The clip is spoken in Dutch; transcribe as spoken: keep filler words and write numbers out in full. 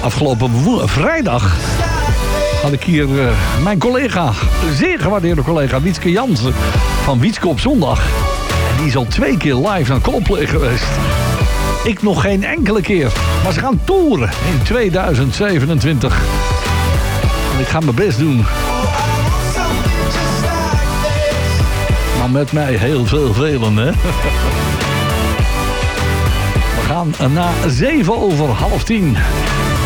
Afgelopen wo- vrijdag had ik hier uh, mijn collega, zeer gewaardeerde collega Wietske Jansen van Wietske op zondag. En die is al twee keer live naar Coldplay geweest. Ik nog geen enkele keer. Maar ze gaan toeren in tweeduizend zevenentwintig. En ik ga mijn best doen. Maar met mij heel veel velen, hè. We gaan na zeven over half tien